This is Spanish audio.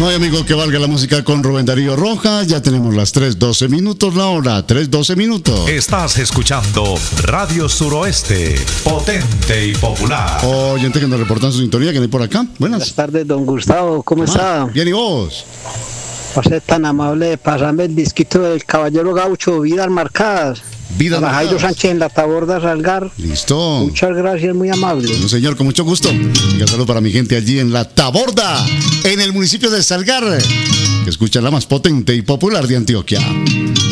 No hay amigo que valga la música con Rubén Darío Rojas. Ya tenemos las 3:12 minutos, la hora, 3:12 minutos. Estás escuchando Radio Suroeste, potente y popular. Oyente que nos reportan su sintonía, que hay por acá. Buenas tardes, don Gustavo, ¿cómo está? Bien, ¿y vos? Por ser tan amable de pasarme el disquito del Caballero Gaucho, Vidas Marcadas. Vidas para Marcadas. Jairo Sánchez en la Taborda Salgar. Listo. Muchas gracias, muy amable. No, señor, con mucho gusto. Y un saludo para mi gente allí en la Taborda, en el municipio de Salgar, que escucha la más potente y popular de Antioquia.